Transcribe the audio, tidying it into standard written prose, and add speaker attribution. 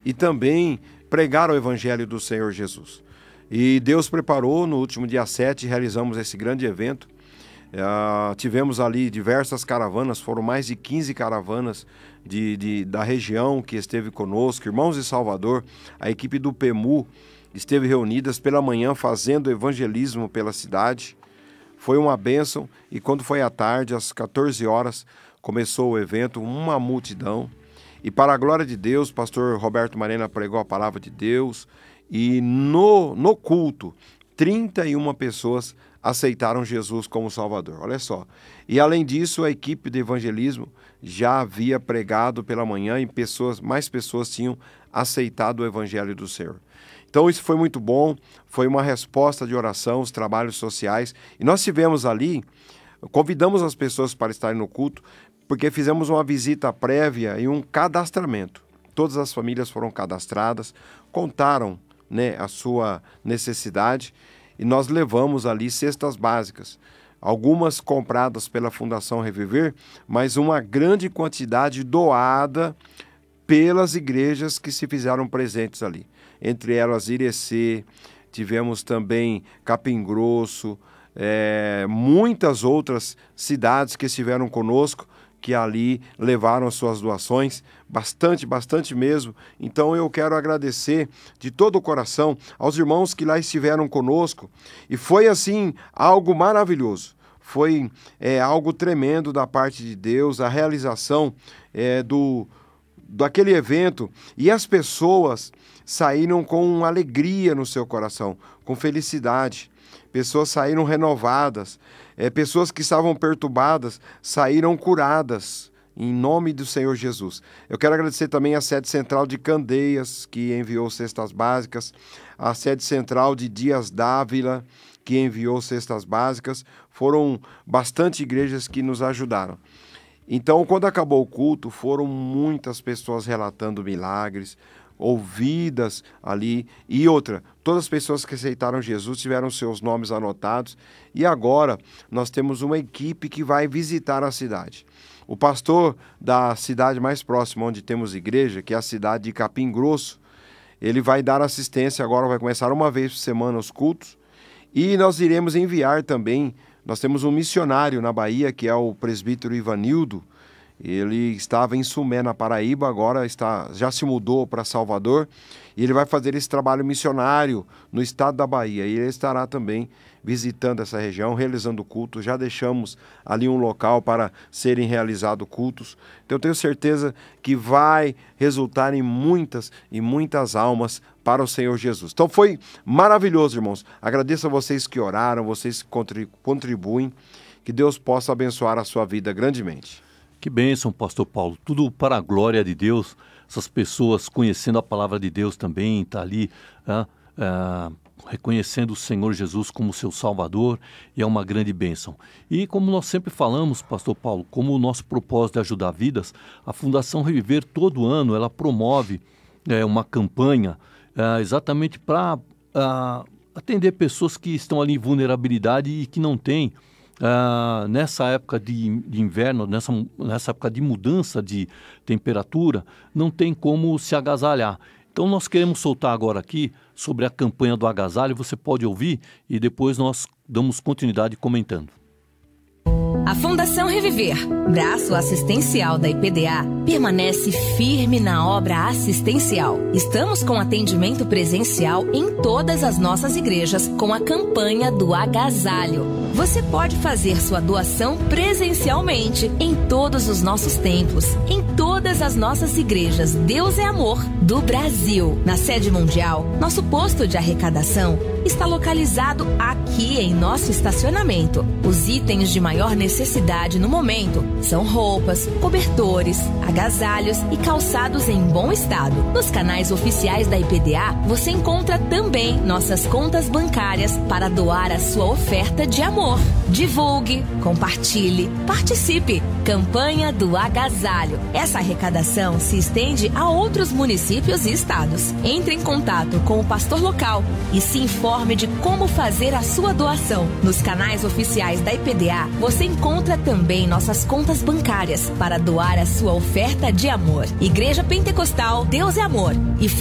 Speaker 1: e também pregar o Evangelho do Senhor Jesus. E Deus preparou, no último dia 7, realizamos esse grande evento. Tivemos ali diversas caravanas, foram mais de 15 caravanas da região que esteve conosco, irmãos de Salvador, a equipe do PEMU esteve reunidas pela manhã fazendo evangelismo pela cidade. Foi uma bênção, e quando foi à tarde, às 14 horas, começou o evento, uma multidão. E para a glória de Deus, o pastor Roberto Marena pregou a palavra de Deus, e no culto, 31 pessoas aceitaram Jesus como Salvador. Olha só. E além disso, a equipe de evangelismo já havia pregado pela manhã e mais pessoas tinham aceitado o Evangelho do Senhor. Então isso foi muito bom, foi uma resposta de oração, os trabalhos sociais. E nós tivemos ali, convidamos as pessoas para estarem no culto, porque fizemos uma visita prévia e um cadastramento. Todas as famílias foram cadastradas, contaram, a sua necessidade, e nós levamos ali cestas básicas, algumas compradas pela Fundação Reviver, mas uma grande quantidade doada pelas igrejas que se fizeram presentes ali. Entre elas Irecê, tivemos também Capim Grosso, muitas outras cidades que estiveram conosco, que ali levaram suas doações, bastante mesmo. Então eu quero agradecer de todo o coração aos irmãos que lá estiveram conosco, e foi assim algo maravilhoso, foi algo tremendo da parte de Deus, a realização daquele evento, e as pessoas saíram com alegria no seu coração, com felicidade. Pessoas saíram renovadas, pessoas que estavam perturbadas saíram curadas, em nome do Senhor Jesus. Eu quero agradecer também a sede central de Candeias, que enviou cestas básicas, a sede central de Dias Dávila, que enviou cestas básicas. Foram bastante igrejas que nos ajudaram. Então, quando acabou o culto, foram muitas pessoas relatando milagres, ouvidas ali, e outra, todas as pessoas que aceitaram Jesus tiveram seus nomes anotados, e agora nós temos uma equipe que vai visitar a cidade. O pastor da cidade mais próxima onde temos igreja, que é a cidade de Capim Grosso, ele vai dar assistência agora, vai começar uma vez por semana os cultos, e nós iremos enviar também, nós temos um missionário na Bahia, que é o presbítero Ivanildo. Ele estava em Sumé, na Paraíba, agora já se mudou para Salvador, e ele vai fazer esse trabalho missionário no estado da Bahia, e ele estará também visitando essa região, realizando cultos. Já deixamos ali um local para serem realizados cultos, então eu tenho certeza que vai resultar em muitas e muitas almas para o Senhor Jesus. Então foi maravilhoso, irmãos. Agradeço a vocês que oraram, vocês que contribuem, que Deus possa abençoar a sua vida grandemente.
Speaker 2: Que bênção, pastor Paulo, tudo para a glória de Deus, essas pessoas conhecendo a palavra de Deus também, está ali reconhecendo o Senhor Jesus como seu Salvador, e é uma grande bênção. E como nós sempre falamos, pastor Paulo, como o nosso propósito é ajudar vidas, a Fundação Reviver todo ano, ela promove uma campanha exatamente para atender pessoas que estão ali em vulnerabilidade e que não têm, nessa época de inverno, nessa época de mudança de temperatura, não tem como se agasalhar. Então nós queremos soltar agora aqui sobre a campanha do agasalho, você pode ouvir e depois nós damos continuidade comentando.
Speaker 3: A Fundação Reviver, braço assistencial da IPDA, permanece firme na obra assistencial. Estamos com atendimento presencial em todas as nossas igrejas com a campanha do agasalho. Você pode fazer sua doação presencialmente em todos os nossos templos, em todas as nossas igrejas Deus é Amor do Brasil. Na sede mundial, nosso posto de arrecadação está localizado aqui em nosso estacionamento. Os itens de maior necessidade no momento são roupas, cobertores, agasalhos e calçados em bom estado. Nos canais oficiais da IPDA, você encontra também nossas contas bancárias para doar a sua oferta de amor. Divulgue, compartilhe, participe. Campanha do Agasalho. Essa arrecadação se estende a outros municípios e estados. Entre em contato com o pastor local e se informe de como fazer a sua doação. Nos canais oficiais da IPDA, você encontra também nossas contas bancárias para doar a sua oferta de amor. Igreja Pentecostal Deus é Amor e